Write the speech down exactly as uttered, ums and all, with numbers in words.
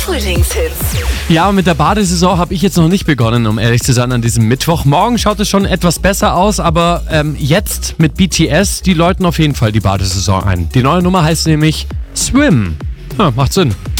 Frühlingshits. Ja, mit der Badesaison habe ich jetzt noch nicht begonnen, um ehrlich zu sein, an diesem Mittwoch. Morgen schaut es schon etwas besser aus, aber ähm, jetzt mit B T S, die läuten auf jeden Fall die Badesaison ein. Die neue Nummer heißt nämlich Swim. Ja, macht Sinn.